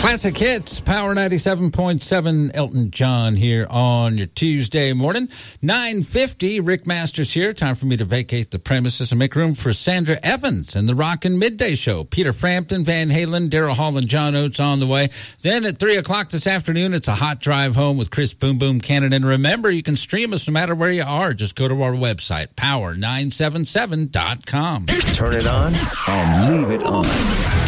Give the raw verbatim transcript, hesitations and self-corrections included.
Classic Hits, Power ninety-seven point seven, Elton John here on your Tuesday morning. nine fifty, Rick Masters here. Time for me to vacate the premises and make room for Sandra Evans and the Rockin' Midday Show. Peter Frampton, Van Halen, Daryl Hall, and John Oates on the way. Then at three o'clock this afternoon, it's a hot drive home with Chris Boom Boom Cannon. And remember, you can stream us no matter where you are. Just go to our website, power nine seven seven dot com. Turn it on and leave it on.